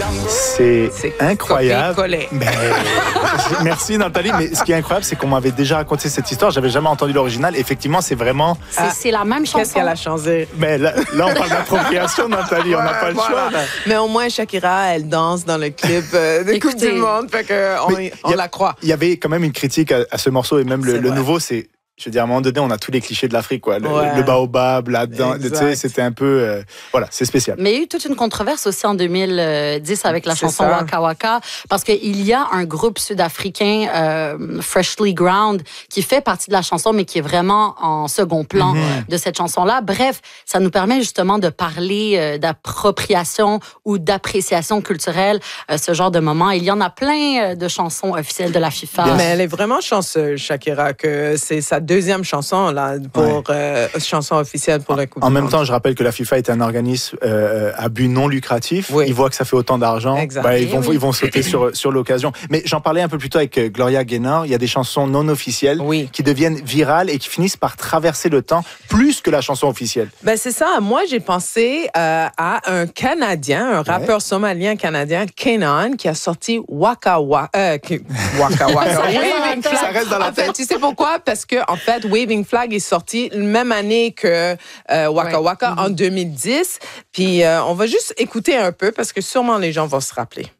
C'est incroyable. Copié-collé. Merci Nathalie, mais ce qui est incroyable, c'est qu'on m'avait déjà raconté cette histoire, j'avais jamais entendu l'original. Effectivement, c'est vraiment... C'est la même chanson. Qu'est-ce qu'elle a changé? Mais là on parle d'appropriation, Nathalie, on n'a pas le choix. Là. Mais au moins, Shakira, elle danse dans le clip de Coupe du Monde, fait qu'on la croit. Il y avait quand même une critique à ce morceau, et même le nouveau, c'est... Je veux dire, à un moment donné, on a tous les clichés de l'Afrique, quoi. Le baobab, là-dedans, tu sais, c'était un peu... voilà, c'est spécial. Mais il y a eu toute une controverse aussi en 2010 avec la chanson Waka Waka, parce qu'il y a un groupe sud-africain, Freshly Ground, qui fait partie de la chanson, mais qui est vraiment en second plan de cette chanson-là. Bref, ça nous permet justement de parler d'appropriation ou d'appréciation culturelle, ce genre de moment. Il y en a plein de chansons officielles de la FIFA. Mais elle est vraiment chanceuse, Shakira, que c'est sa deuxième chanson là, pour chanson officielle pour la Coupe du Monde. En même temps, je rappelle que la FIFA est un organisme à but non lucratif. Ils voient que ça fait autant d'argent. Ils vont sauter sur l'occasion. Mais j'en parlais un peu plus tôt avec Gloria Gaynor. Il y a des chansons non officielles qui deviennent virales et qui finissent par traverser le temps plus que la chanson officielle. Ben c'est ça. Moi, j'ai pensé à un Canadien, un rappeur somalien canadien, Kenan, qui a sorti Waka Waka. Waka Waka. Waving Flag. Ça reste dans la tête. Tu sais pourquoi? Parce que en fait, Waving Flag est sorti la même année que Waka Waka en 2010. Puis on va juste écouter un peu parce que sûrement les gens vont se rappeler.